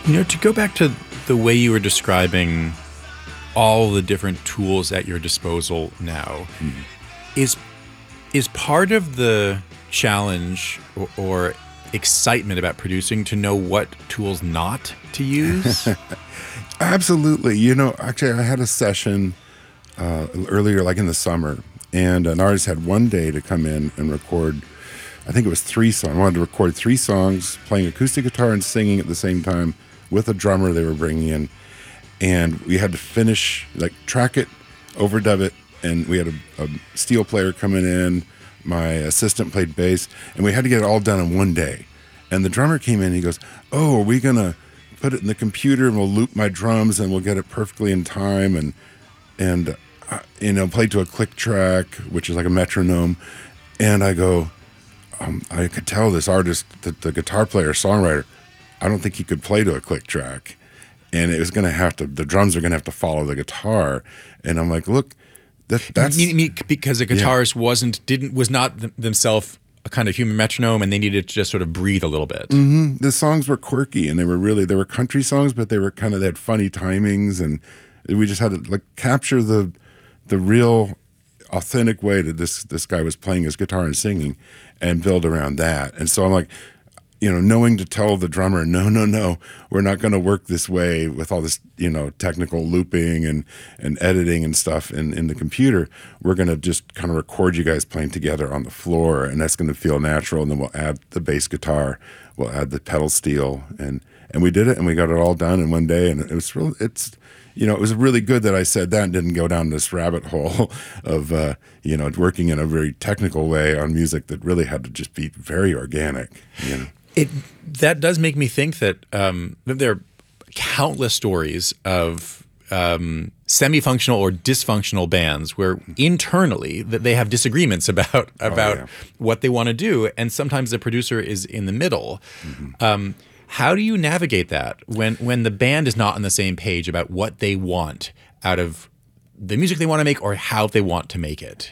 To go back to the way you were describing all the different tools at your disposal now, is part of the challenge or excitement about producing to know what tools not to use? Absolutely. Actually, I had a session earlier, like in the summer, and an artist had one day to come in and record, I think it was 3 songs. I wanted to record 3 songs, playing acoustic guitar and singing at the same time with a drummer they were bringing in. And we had to finish, track it, overdub it, and we had a steel player coming in. My assistant played bass, and we had to get it all done in one day. And the drummer came in and he goes, "Oh, are we going to put it in the computer and we'll loop my drums and we'll get it perfectly in time and play to a click track, which is like a metronome." And I go, I could tell this artist, the guitar player, songwriter, I don't think he could play to a click track. And it was going to have to, the drums are going to have to follow the guitar. And I'm like, look, that's... Because the guitarist was not themselves a kind of human metronome, and they needed to just sort of breathe a little bit. Mm-hmm. The songs were quirky, and they were country songs, but they had funny timings, and we just had to capture the real authentic way that this guy was playing his guitar and singing, and build around that. And so I'm like, knowing to tell the drummer, no, we're not going to work this way with all this, technical looping and editing and stuff in the computer. We're going to just kind of record you guys playing together on the floor, and that's going to feel natural. And then we'll add the bass guitar, we'll add the pedal steel, and we did it, and we got it all done in one day. And it was it was really good that I said that and didn't go down this rabbit hole of, working in a very technical way on music that really had to just be very organic, That does make me think that there are countless stories of semi-functional or dysfunctional bands where internally that they have disagreements about what they want to do, and sometimes the producer is in the middle. Mm-hmm. How do you navigate that when the band is not on the same page about what they want out of the music they want to make or how they want to make it?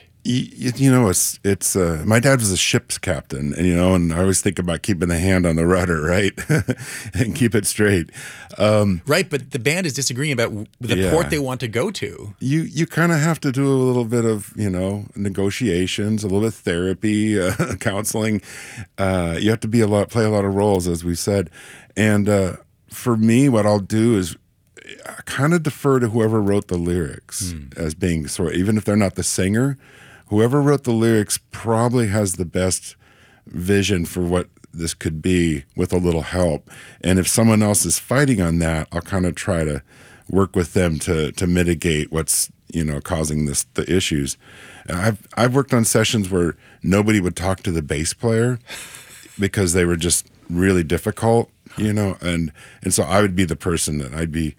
It's my dad was a ship's captain, and I always think about keeping the hand on the rudder, right, and keep it straight. Right, but the band is disagreeing about the port they want to go to. You kind of have to do a little bit of negotiations, a little bit of therapy, counseling. You have to play a lot of roles, as we said, and for me, what I'll do is I kind of defer to whoever wrote the lyrics as being even if they're not the singer. Whoever wrote the lyrics probably has the best vision for what this could be with a little help. And if someone else is fighting on that, I'll kind of try to work with them to mitigate what's, causing the issues. I've worked on sessions where nobody would talk to the bass player because they were just really difficult, and so I would be the person that I'd be,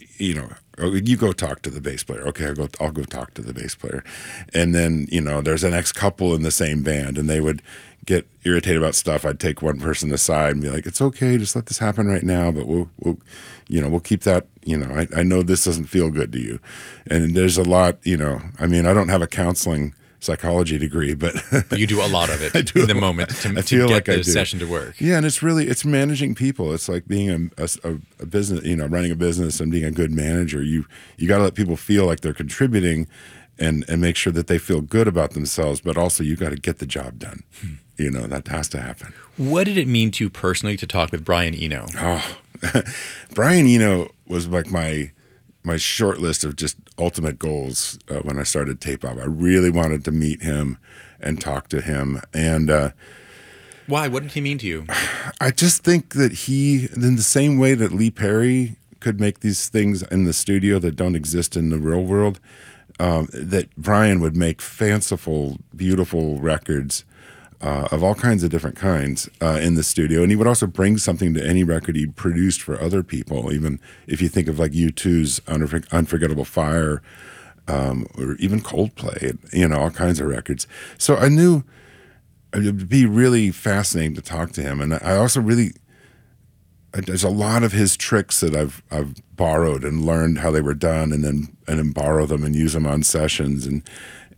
you go talk to the bass player. Okay, I'll go talk to the bass player. And then, there's an ex-couple in the same band, and they would get irritated about stuff. I'd take one person aside and be like, "It's okay, just let this happen right now, but we'll keep that, I know this doesn't feel good to you." And there's a lot, I don't have a counseling psychology degree, but you do a lot of it in the moment to get the session to work. Yeah, and it's managing people. It's like being a business, running a business and being a good manager. You got to let people feel like they're contributing and make sure that they feel good about themselves, but also you got to get the job done. That has to happen. What did it mean to you personally to talk with Brian Eno? Oh, Brian Eno was like my short list of just ultimate goals when I started Tape Op. I really wanted to meet him and talk to him. And why? What did he mean to you? I just think that he, in the same way that Lee Perry could make these things in the studio that don't exist in the real world, that Brian would make fanciful, beautiful records of all kinds of different kinds in the studio. And he would also bring something to any record he produced for other people, even if you think of like U2's Unforgettable Fire or even Coldplay, all kinds of records. So I knew it would be really fascinating to talk to him. And I also there's a lot of his tricks that I've borrowed and learned how they were done and then borrow them and use them on sessions.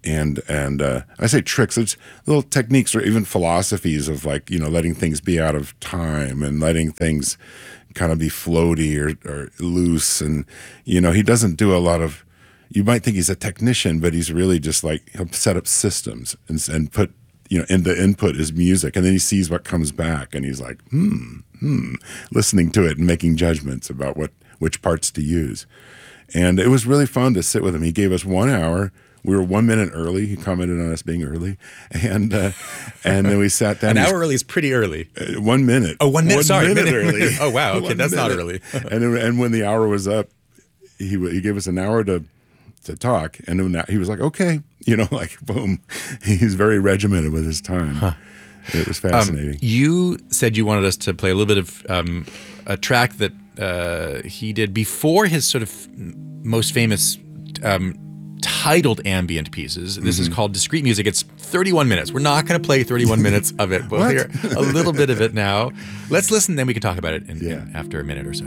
And I say tricks, it's little techniques or even philosophies of like, letting things be out of time and letting things kind of be floaty or loose. And, he doesn't do a lot of, you might think he's a technician, but he's really just like, he'll set up systems and put, and the input is music. And then he sees what comes back and he's like, listening to it and making judgments about which parts to use. And it was really fun to sit with him. He gave us 1 hour. We were 1 minute early. He commented on us being early, and then we sat down. An hour early is pretty early. 1 minute. Oh, 1 minute. Sorry, minute early. Oh, wow. Okay, that's not early. and when the hour was up, he gave us an hour to talk, and then he was like, "Okay," like boom. He's very regimented with his time. Huh. It was fascinating. You said you wanted us to play a little bit of a track that he did before his sort of most famous titled ambient pieces. This is called Discrete Music. It's 31 minutes. We're not going to play 31 minutes of it. We'll hear a little bit of it now. Let's listen, then we can talk about it after a minute or so.